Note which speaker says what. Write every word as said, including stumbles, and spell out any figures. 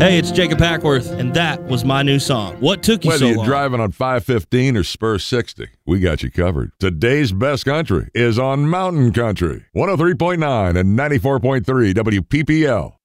Speaker 1: Hey, it's Jacob Packworth, and that was my new song. What took you
Speaker 2: Whether
Speaker 1: so
Speaker 2: you're
Speaker 1: long?
Speaker 2: driving on five fifteen or Spur sixty, we got you covered. Today's best country is on Mountain Country. one oh three point nine and ninety-four point three W P P L.